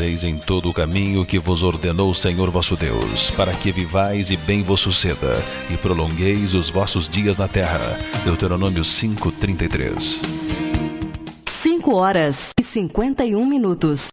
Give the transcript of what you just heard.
andareis em todo o caminho que vos ordenou o Senhor vosso Deus, para que vivais e bem vos suceda, e prolongueis os vossos dias na terra. Deuteronômio 5:33. 5 horas e 51 minutos.